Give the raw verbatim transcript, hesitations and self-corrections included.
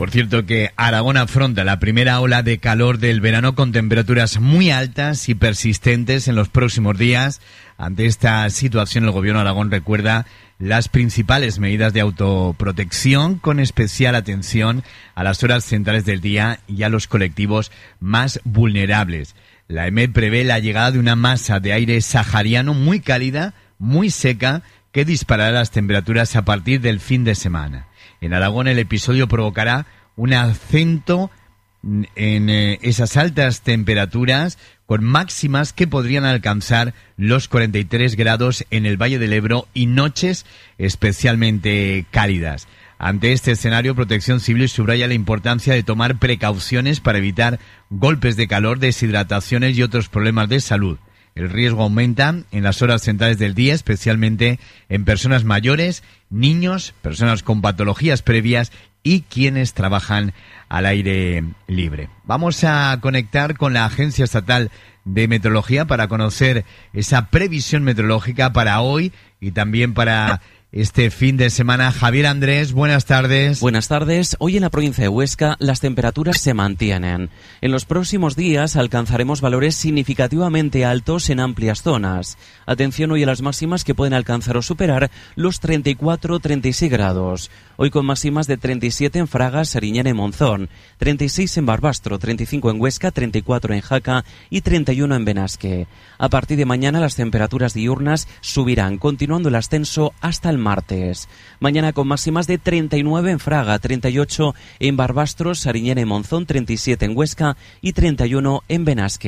Por cierto que Aragón afronta la primera ola de calor del verano con temperaturas muy altas y persistentes en los próximos días. Ante esta situación, el Gobierno de Aragón recuerda las principales medidas de autoprotección, con especial atención a las horas centrales del día y a los colectivos más vulnerables. La E M E D prevé la llegada de una masa de aire sahariano muy cálida, muy seca, que disparará las temperaturas a partir del fin de semana. En Aragón el episodio provocará un ascenso en eh, esas altas temperaturas con máximas que podrían alcanzar los cuarenta y tres grados en el Valle del Ebro y noches especialmente cálidas. Ante este escenario, Protección Civil subraya la importancia de tomar precauciones para evitar golpes de calor, deshidrataciones y otros problemas de salud. El riesgo aumenta en las horas centrales del día, especialmente en personas mayores, niños, personas con patologías previas y quienes trabajan al aire libre. Vamos a conectar con la Agencia Estatal de Meteorología para conocer esa previsión meteorológica para hoy y también para este fin de semana. Javier Andrés, buenas tardes. Buenas tardes. Hoy en la provincia de Huesca las temperaturas se mantienen. En los próximos días alcanzaremos valores significativamente altos en amplias zonas. Atención hoy a las máximas que pueden alcanzar o superar los treinta y cuatro treinta y seis grados. Hoy con máximas de treinta y siete en Fragas, Sariñena y Monzón, treinta y seis en Barbastro, treinta y cinco en Huesca, treinta y cuatro en Jaca y treinta y uno en Benasque. A partir de mañana las temperaturas diurnas subirán, continuando el ascenso hasta el martes. Mañana con máximas de treinta y nueve en Fraga, treinta y ocho en Barbastro, Sariñena y Monzón, treinta y siete en Huesca y treinta y uno en Benasque.